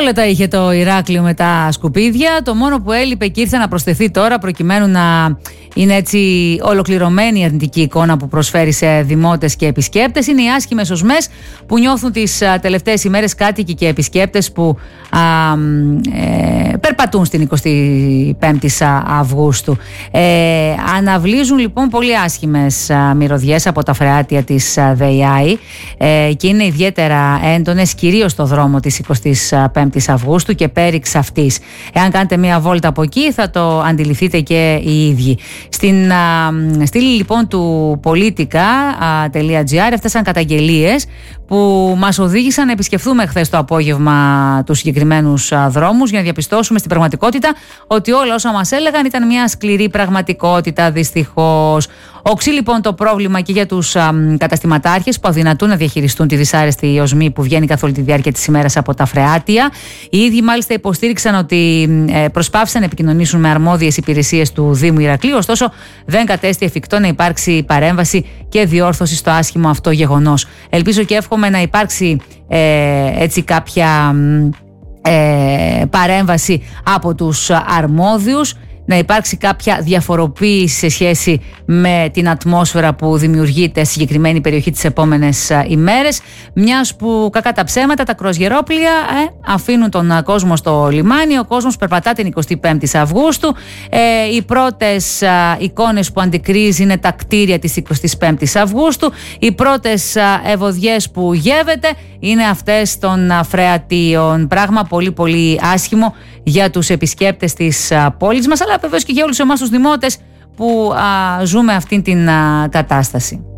Όλα τα είχε το Ηράκλειο με τα σκουπίδια. Το μόνο που έλειπε και ήρθε να προσθεθεί τώρα, προκειμένου να είναι έτσι ολοκληρωμένη η αρνητική εικόνα που προσφέρει σε δημότες και επισκέπτες, είναι οι άσχημες οσμές που νιώθουν τις τελευταίες ημέρες κάτοικοι και επισκέπτες που περπατούν στην 25η Αυγούστου. Αναβλύζουν λοιπόν πολύ άσχημες μυρωδιές από τα φρεάτια της ΔΕΙΑΗ και είναι ιδιαίτερα έντονες κυρίως στο δρόμο της 25ης Αυγούστου και πέριξ αυτής. Εάν κάνετε μία βόλτα από εκεί θα το αντιληφθείτε και οι ίδιοι. Στην στήλη λοιπόν του politica.gr έφτασαν καταγγελίες που μας οδήγησαν να επισκεφθούμε χθες το απόγευμα τους συγκεκριμένους δρόμους για να διαπιστώσουμε στην πραγματικότητα ότι όλα όσα μας έλεγαν ήταν μια σκληρή πραγματικότητα, δυστυχώς. Οξύ λοιπόν το πρόβλημα και για τους καταστηματάρχες που αδυνατούν να διαχειριστούν τη δυσάρεστη οσμή που βγαίνει καθ' όλη τη διάρκεια της ημέρας από τα φρεάτια. Οι ίδιοι μάλιστα υποστήριξαν ότι προσπάθησαν να επικοινωνήσουν με αρμόδιες υπηρεσίες του Δήμου Ηρακλείου, ωστόσο δεν κατέστη εφικτό να υπάρξει παρέμβαση και διόρθωση στο άσχημο αυτό γεγονός. Ελπίζω και εύχομαι να υπάρξει έτσι κάποια παρέμβαση από τους αρμόδιους, να υπάρξει κάποια διαφοροποίηση σε σχέση με την ατμόσφαιρα που δημιουργείται στη συγκεκριμένη περιοχή τις επόμενες ημέρες, μιας που κακά τα ψέματα τα κρουαζιερόπλια αφήνουν τον κόσμο στο λιμάνι, ο κόσμος περπατά την 25η Αυγούστου. Οι πρώτες εικόνες που αντικρίζει είναι τα κτίρια της 25ης Αυγούστου, οι πρώτες ευωδιές που γεύεται είναι αυτές των φρεατίων, πράγμα πολύ πολύ άσχημο για τους επισκέπτες της πόλης μας, αλλά βεβαίως και για όλους εμάς τους δημότες που ζούμε αυτήν την κατάσταση.